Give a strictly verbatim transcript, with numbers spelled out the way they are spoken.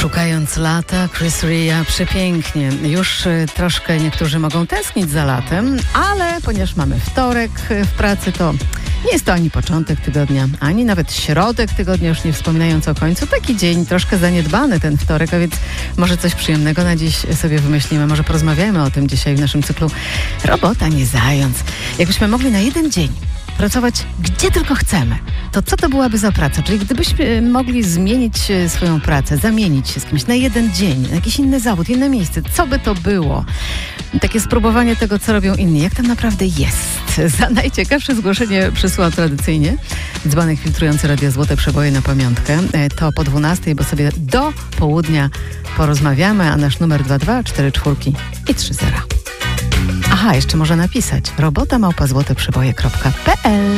Szukając lata, Chris Rea, przepięknie. Już y, troszkę niektórzy mogą tęsknić za latem, ale ponieważ mamy wtorek y, w pracy, to nie jest to ani początek tygodnia, ani nawet środek tygodnia, już nie wspominając o końcu. Taki dzień troszkę zaniedbany ten wtorek, a więc może coś przyjemnego na dziś sobie wymyślimy. Może porozmawiajmy o tym dzisiaj w naszym cyklu Robota, nie zając. Jakbyśmy mogli na jeden dzień pracować gdzie tylko chcemy, to co to byłaby za praca? Czyli gdybyśmy mogli zmienić swoją pracę, zamienić się z kimś na jeden dzień, na jakiś inny zawód, inne miejsce, co by to było? Takie spróbowanie tego, co robią inni. Jak tam naprawdę jest? Za najciekawsze zgłoszenie przysłał tradycyjnie dzbanek filtrujący Radio Złote Przeboje na pamiątkę. To po dwunastej, bo sobie do południa porozmawiamy, a nasz numer dwa dwa cztery cztery i trzy zero. Aha, jeszcze może napisać robota małpa złote przeboje kropka p l.